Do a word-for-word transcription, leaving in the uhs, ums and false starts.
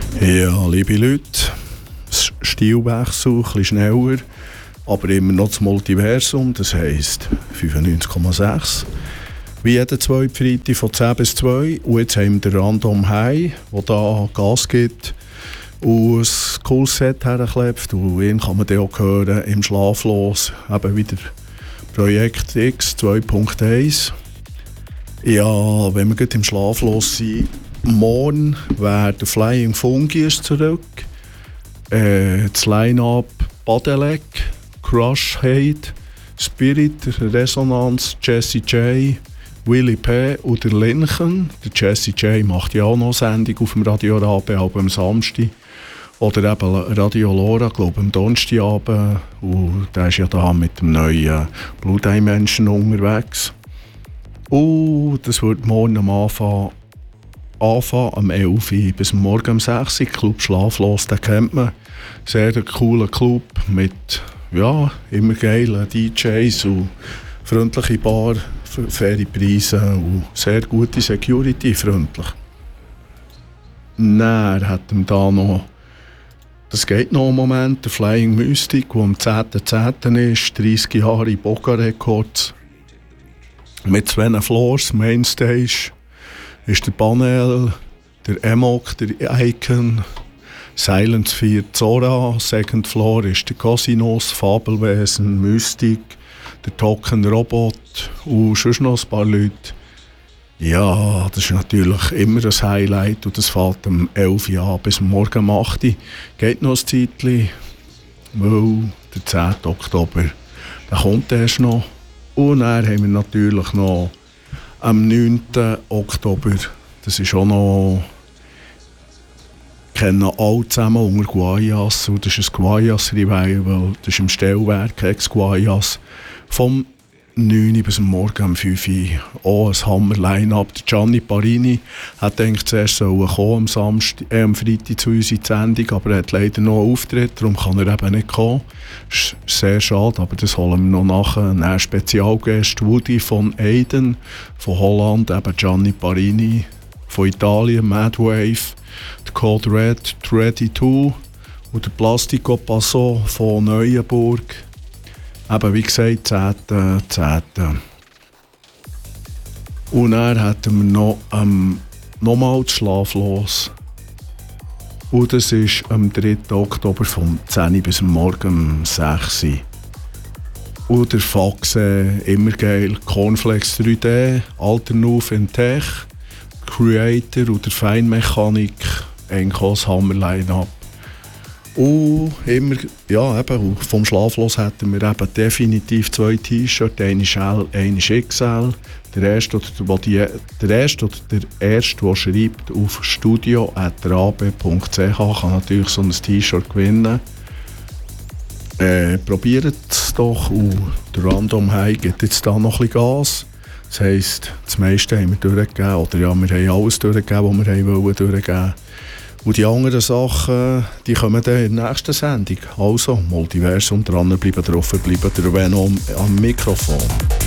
Ja, liebe Leute, das Stilwechsel ein bisschen schneller, aber immer noch das Multiversum, das heisst fünfundneunzig Komma sechs. Wie jeden zweiten Freitag von zehn bis zwei. Und jetzt haben wir den Random High, der da Gas gibt und ein cooles Set herklebt. Und ihn kann man dann auch hören im Schlaflos, eben wieder Projekt X zwei Punkt eins. Ja, wenn wir gerade im Schlaflos sind, morgen wäre der Flying Fungus zurück. Äh, das Line-Up Badelec, Crush Hate, Spirit, Resonanz, Jesse J, Willy P. und der Lincoln. Der Jesse J macht ja auch noch Sendung auf dem Radio Rabe, aber am Samstag. Oder eben Radio Lora, glaube ich, am Donnerstagabend. Und der ist ja da mit dem neuen Blue Dimension unterwegs. Und das wird morgen am Anfang Anfang am elf Uhr bis morgen um sechs Uhr. Club Schlaflos, den kennt man. Sehr cooler Club mit ja, immer geilen D Js und freundliche Bar, faire Preise und sehr gute Security, freundlich. Dann hat er da noch, das geht noch einen Moment, der Flying Mystic, der am zehnten zehnten ist, dreißig Jahre Boca Records. Mit zwei Floors, Mainstage, ist der Panel, der Emok, der Icon, Silence vier Zora, Second Floor ist der Casinos, Fabelwesen, Mystik, der Token Robot und sonst noch ein paar Leute. Ja, das ist natürlich immer ein Highlight und das fällt um elf Uhr an bis morgen um acht Uhr. Geht noch ein Zeitchen, weil der zehnten Oktober, der kommt erst noch. Und dann haben wir natürlich noch am neunten Oktober, das ist auch noch, kennen alle zusammen unter Guayas, und das ist ein Guayas-Revival, das ist im Stellwerk Ex-Guayas, vom neun Uhr bis morgen um fünf Uhr. Auch ein Hammer-Line-Up. Gianni Parini hat eigentlich zuerst sollen kommen, am, Samstag, äh, am Freitag zu uns in die Sendung, aber er hat leider noch einen Auftritt, darum kann er eben nicht kommen. Das ist sehr schade, aber das holen wir noch nachher. Ein Spezialgast Woody von Aiden, von Holland, eben Gianni Parini, von Italien, Madwave, der Code Red, Ready zwei und der Plastico Passo von Neuenburg. Eben wie gesagt, zehnten zehnten Und dann hatten wir noch ähm, nochmal Schlaflos. Und das ist am dritten Oktober vom zehn Uhr bis morgen um sechs Uhr. Und der Faxe, immer geil, Cornflakes drei D, Alternative in Tech, Creator und der Feinmechanik, eigentlich auch das Hammer-Line-Up. Und immer, ja, eben, vom Schlaflos hätten wir eben definitiv zwei T-Shirts, eine ist L, eine ist X L. Der erste oder der, der, erste, oder der erste, der schreibt auf studio at rabe punkt c h, kann natürlich so ein T-Shirt gewinnen. Äh, probiert es doch. Und der Random High gibt jetzt da noch ein bisschen Gas. Das heisst, das meiste haben wir durchgegeben. Oder ja, wir haben alles durchgegeben, was wir wollen durchgeben. Und die anderen Sachen, die kommen dann in der nächsten Sendung. Also, Multiversum, dranbleiben, drauf bleiben, der Venom am Mikrofon.